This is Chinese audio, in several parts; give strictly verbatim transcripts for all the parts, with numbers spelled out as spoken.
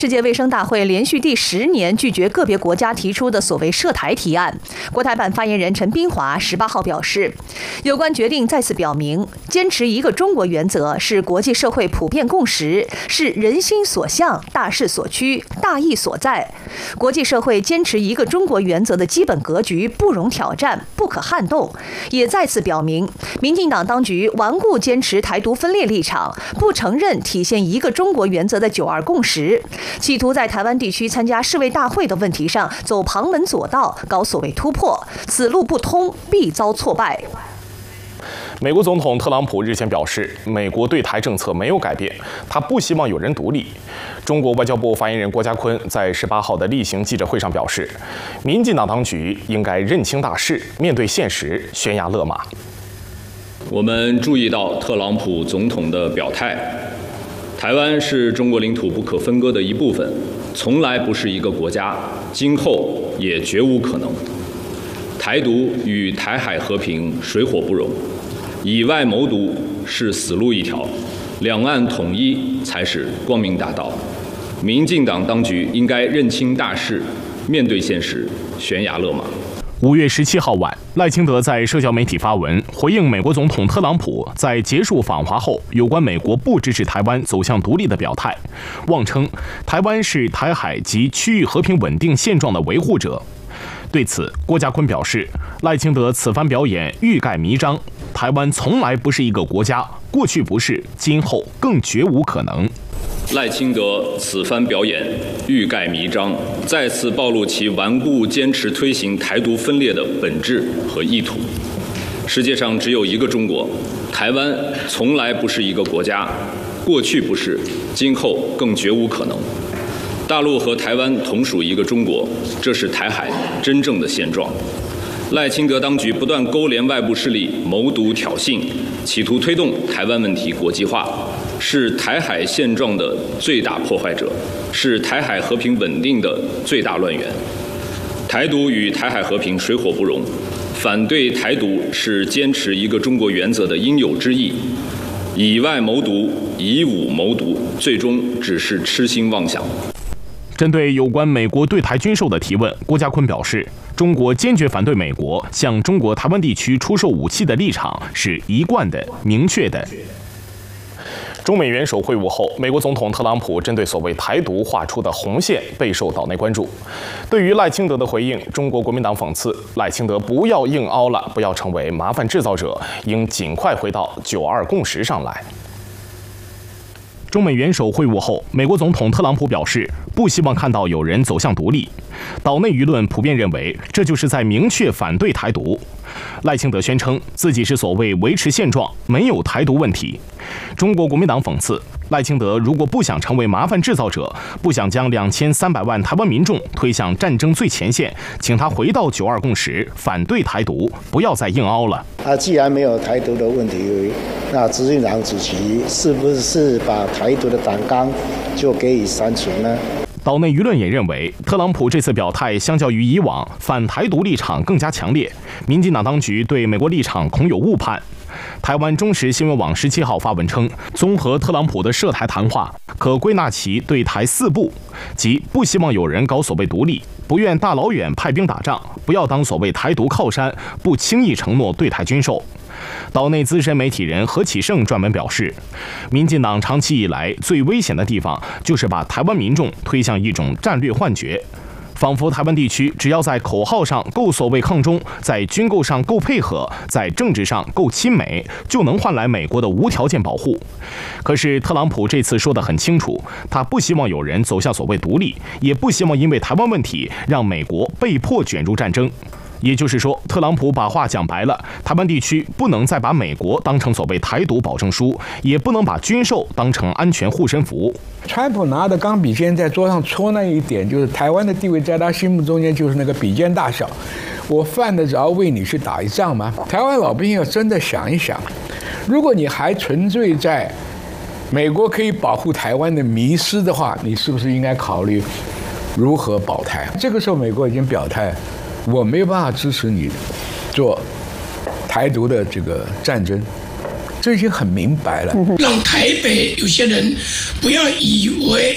世界卫生大会连续第十年拒绝个别国家提出的所谓涉台提案。国台办发言人陈斌华十八号表示，有关决定再次表明，坚持一个中国原则是国际社会普遍共识，是人心所向、大势所趋、大义所在。国际社会坚持一个中国原则的基本格局不容挑战、不可撼动，也再次表明，民进党当局顽固坚持台独分裂立场，不承认体现一个中国原则的九二共识。企图在台湾地区参加世卫大会的问题上走旁门左道，搞所谓突破，此路不通，必遭挫败。 美国总统特朗普日前表示，美国对台政策没有改变，他不希望有人独立。中国外交部发言人郭家坤在十八号的例行记者会上表示，民进党当局应该认清大势，面对现实，悬崖勒马。 我们注意到特朗普总统的表态。台湾是中国领土不可分割的一部分，从来不是一个国家，今后也绝无可能。台独与台海和平水火不容，以外谋独是死路一条，两岸统一才是光明大道。民进党当局应该认清大势，面对现实，悬崖勒马。 五月十七号晚，赖清德在社交媒体发文回应美国总统特朗普在结束访华后有关美国不支持台湾走向独立的表态，妄称台湾是台海及区域和平稳定现状的维护者。对此，郭家坤表示，赖清德此番表演欲盖弥彰，台湾从来不是一个国家，过去不是，今后更绝无可能。 赖清德此番表演欲盖弥彰，再次暴露其顽固坚持推行台独分裂的本质和意图。世界上只有一个中国，台湾从来不是一个国家，过去不是，今后更绝无可能。大陆和台湾同属一个中国，这是台海真正的现状。赖清德当局不断勾连外部势力，谋独挑衅，企图推动台湾问题国际化，是台海现状的最大破坏者，是台海和平稳定的最大乱源。台独与台海和平水火不容，反对台独是坚持一个中国原则的应有之义。以外谋独，以武谋独，最终只是痴心妄想。 针对有关美国对台军售的提问，郭家坤表示，中国坚决反对美国向中国台湾地区出售武器的立场是一贯的、明确的。中美元首会晤后，美国总统特朗普针对所谓台独画出的红线备受岛内关注。对于赖清德的回应，中国国民党讽刺赖清德不要硬凹了，不要成为麻烦制造者，应尽快回到九二共识上来。中美元首会晤后，美国总统特朗普表示，不希望看到有人走向独立。岛内舆论普遍认为，这就是在明确反对台独。赖清德宣称自己是所谓维持现状，没有台独问题。中国国民党讽刺赖清德如果不想成为麻烦制造者，不想将两千三百万台湾民众推向战争最前线，请他回到九二共识，反对台独，不要再硬凹了。 啊，既然没有台独的问题，那执行长主席是不是把台独的党纲就给予删除呢？ 岛内舆论也认为，特朗普这次表态相较于以往反台独立场更加强烈，民进党当局对美国立场恐有误判。台湾中时新闻网十七号发文称，综合特朗普的涉台谈话，可归纳其对台四不，即不希望有人搞所谓独立，不愿大老远派兵打仗，不要当所谓台独靠山，不轻易承诺对台军售。岛内资深媒体人何启胜专门表示，民进党长期以来最危险的地方就是把台湾民众推向一种战略幻觉，仿佛台湾地区只要在口号上够所谓抗中，在军购上够配合，在政治上够亲美，就能换来美国的无条件保护。可是特朗普这次说得很清楚，他不希望有人走向所谓独立，也不希望因为台湾问题让美国被迫卷入战争。也就是说，特朗普把话讲白了，台湾地区不能再把美国当成所谓台独保证书，也不能把军售当成安全护身符。 川普拿的钢笔尖在桌上戳那一点，就是台湾的地位在他心目中间就是那个笔尖大小。我犯得着为你去打一仗吗？台湾老百姓要真的想一想，如果你还沉醉在美国可以保护台湾的迷思的话，你是不是应该考虑如何保台？这个时候，美国已经表态，我没有办法支持你做台独的这个战争，这已经很明白了。 让台北有些人不要以为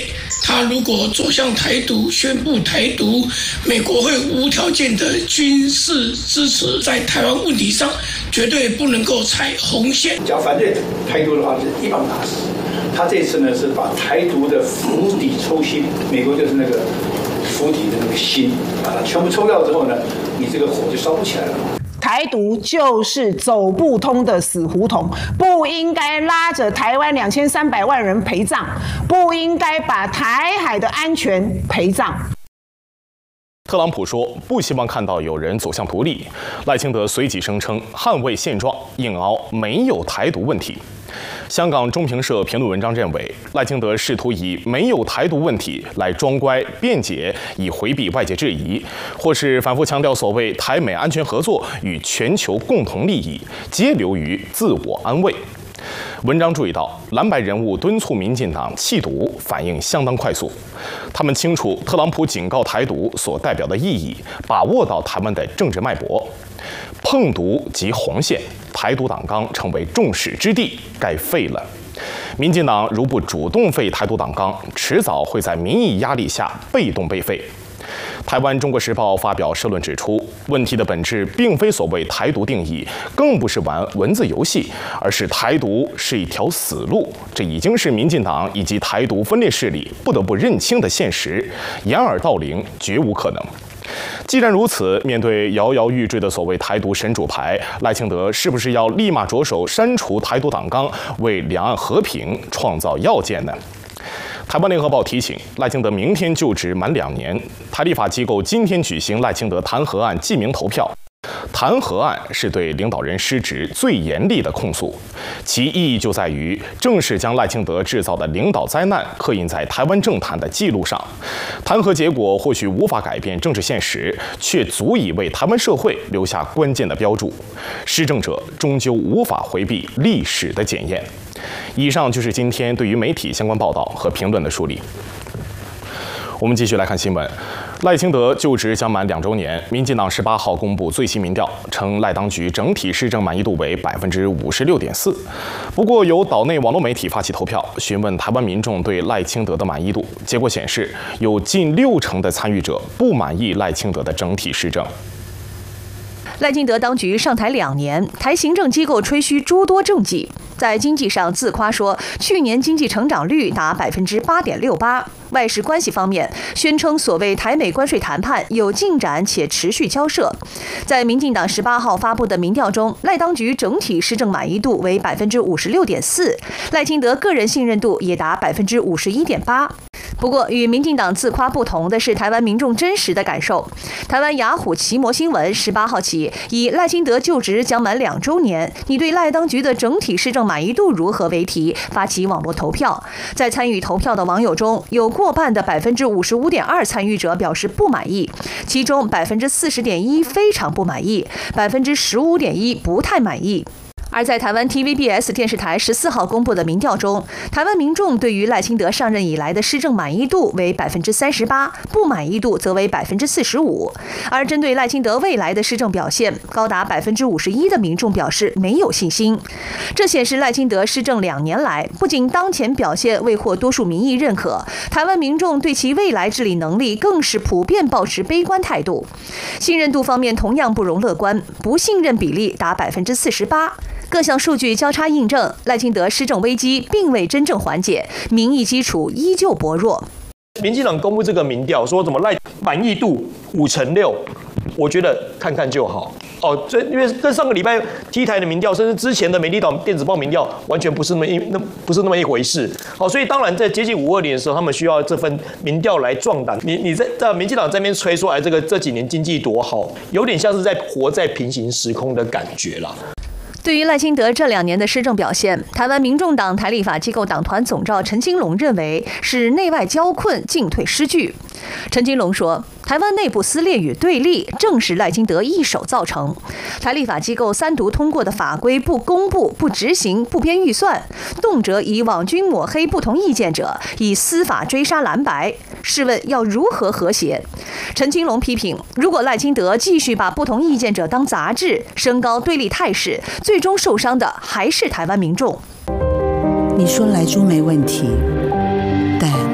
他如果走向台独，宣布台独，美国会无条件的军事支持，在台湾问题上绝对不能够踩红线。 只要反对台独的话，就是一棒打死。他这次呢是把台独的釜底抽薪，美国就是那个釜底的那个芯，把它全部抽掉之后呢，你这个火就烧不起来了。 台独就是走不通的死胡同，不应该拉着台湾两千三百万人陪葬，不应该把台海的安全陪葬。 特朗普说不希望看到有人走向独立，赖清德随即声称捍卫现状，硬凹没有台独问题。香港中评社评论文章认为，赖清德试图以没有台独问题来装乖辩解，以回避外界质疑，或是反复强调所谓台美安全合作与全球共同利益，皆流于自我安慰。文章注意到，蓝白人物敦促民进党弃独反应相当快速，他们清楚特朗普警告台独所代表的意义，把握到台湾的政治脉搏。碰独即红线，台独党纲成为众矢之的，该废了。民进党如不主动废台独党纲，迟早会在民意压力下被动被废。台湾《中国时报》发表社论指出，问题的本质并非所谓台独定义，更不是玩文字游戏，而是台独是一条死路，这已经是民进党以及台独分裂势力不得不认清的现实，掩耳盗铃绝无可能。既然如此，面对摇摇欲坠的所谓台独神主牌，赖清德是不是要立马着手删除台独党纲，为两岸和平创造要件呢？台湾联合报提醒，赖清德明天就职满两年，台立法机构今天举行赖清德弹劾案记名投票。弹劾案是对领导人失职最严厉的控诉，其意义就在于正式将赖清德制造的领导灾难刻印在台湾政坛的记录上。弹劾结果或许无法改变政治现实，却足以为台湾社会留下关键的标注。施政者终究无法回避历史的检验。以上就是今天对于媒体相关报道和评论的梳理。我们继续来看新闻。赖清德就职将满两周年，民进党十八号公布最新民调，称赖当局整体施政满意度为百分之五十六点四。不过，由岛内网络媒体发起投票，询问台湾民众对赖清德的满意度，结果显示，有近六成的参与者不满意赖清德的整体施政。 赖清德当局上台两年，台行政机构吹嘘诸多政绩，在经济上自夸说去年经济成长率达百分之八点六八。外事关系方面，宣称所谓台美关税谈判有进展且持续交涉。在民进党十八号发布的民调中，赖当局整体施政满意度为百分之五十六点四，赖清德个人信任度也达百分之五十一点八。不过，与民进党自夸不同的是台湾民众真实的感受。台湾雅虎奇摩新闻十八号起以赖清德就职将满两周年，你对赖当局的整体施政满意度如何为题发起网络投票。在参与投票的网友中，有过半的百分之五十五点二参与者表示不满意，其中百分之四十点一非常不满意，百分之十五点一不太满意。而在台湾 T V B S 电视台十四号公布的民调中，台湾民众对于赖清德上任以来的施政满意度为百分之三十八，不满意度则为百分之四十五。而针对赖清德未来的施政表现，高达百分之五十一的民众表示没有信心。这显示赖清德施政两年来，不仅当前表现未获多数民意认可，台湾民众对其未来治理能力更是普遍抱持悲观态度。信任度方面同样不容乐观，不信任比例达百分之四十八。各项数据交叉印证，赖清德施政危机并未真正缓解，民意基础依旧薄弱。 民进党公布这个民调，说怎么赖满意度五成六，我觉得看看就好哦。这因为跟上个礼拜 T 台的民调，甚至之前的美丽岛电子报民调，完全不是那么一那不是那么一回事。好、哦，所以当然在接近五二零的时候，他们需要这份民调来壮胆。你你在在民进党这边吹说，哎，这个这几年经济多好，有点像是在活在平行时空的感觉啦。 对于赖清德这两年的施政表现，台湾民众党台立法机构党团总召陈金龙认为是内外交困、进退失据。陈金龙说，台湾内部撕裂与对立正是赖清德一手造成。台立法机构三读通过的法规不公布、不执行、不编预算，动辄以网军抹黑不同意见者，以司法追杀蓝白。试问要如何和谐？陈金龙批评，如果赖清德继续把不同意见者当杂志，升高对立态势，最终受伤的还是台湾民众。 你说莱猪没问题，但你不告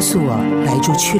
诉我莱猪去了。